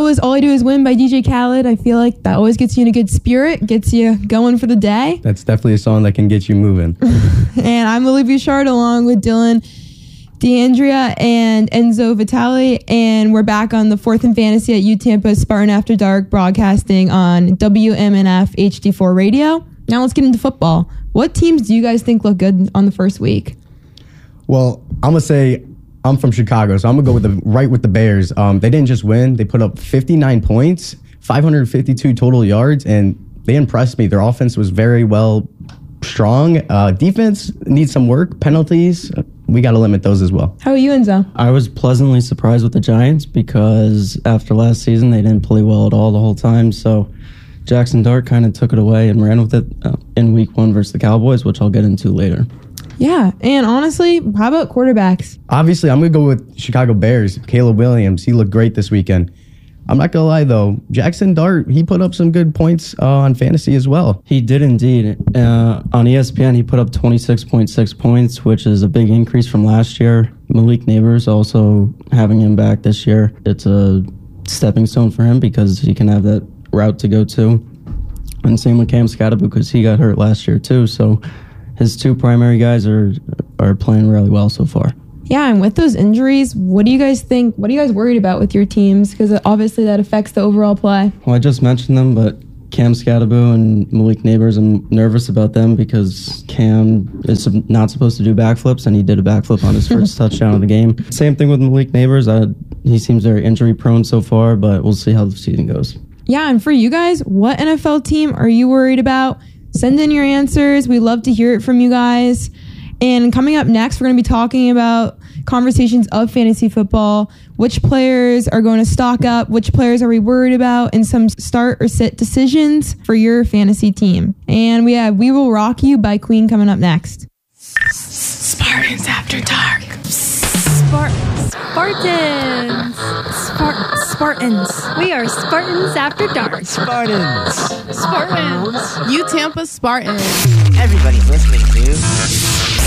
was All I Do Is Win by DJ Khaled. I feel like that always gets you in a good spirit, gets you going for the day. That's definitely a song that can get you moving. And I'm Olivia Shard along with Dylan D'Andrea and Enzo Vitale, and we're back on the 4th and Fantasy at U Tampa Spartan After Dark, broadcasting on WMNF HD4 Radio. Now let's get into football. What teams do you guys think look good on the first week? Well, I'm going to say I'm from Chicago, so I'm going to go with the Bears. They didn't just win. They put up 59 points, 552 total yards, and they impressed me. Their offense was very strong. Defense needs some work. Penalties, we got to limit those as well. How are you, Enzo? I was pleasantly surprised with the Giants because after last season, they didn't play well at all the whole time. So Jackson Dart kind of took it away and ran with it in week 1 versus the Cowboys, which I'll get into later. Yeah, and honestly, how about quarterbacks? Obviously, I'm going to go with Chicago Bears. Caleb Williams, he looked great this weekend. I'm not going to lie, though. Jackson Dart, he put up some good points on fantasy as well. He did indeed. On ESPN, he put up 26.6 points, which is a big increase from last year. Malik Neighbors also having him back this year. It's a stepping stone for him because he can have that route to go to. And same with Cam Scatterbu because he got hurt last year, too. So his 2 primary guys are playing really well so far. Yeah, and with those injuries, what do you guys think? What are you guys worried about with your teams? Because obviously that affects the overall play. Well, I just mentioned them, but Cam Scatterbu and Malik Neighbors, I'm nervous about them because Cam is not supposed to do backflips, and he did a backflip on his first touchdown of the game. Same thing with Malik Neighbors. He seems very injury-prone so far, but we'll see how the season goes. Yeah, and for you guys, what NFL team are you worried about? Send in your answers. We love to hear it from you guys. And coming up next, we're going to be talking about conversations of fantasy football. Which players are going to stock up? Which players are we worried about? And some start or sit decisions for your fantasy team. And we have We Will Rock You by Queen coming up next. Spartans After Dark. Spartans. We are Spartans After Dark. Spartans. U Tampa Spartans. Everybody's listening to